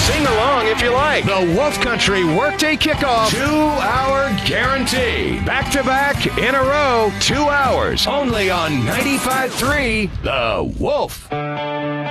Sing along if you like. The Wolf Country Workday Kickoff 2-hour guarantee. Back to back in a row, 2 hours. Only on 95.3 The Wolf.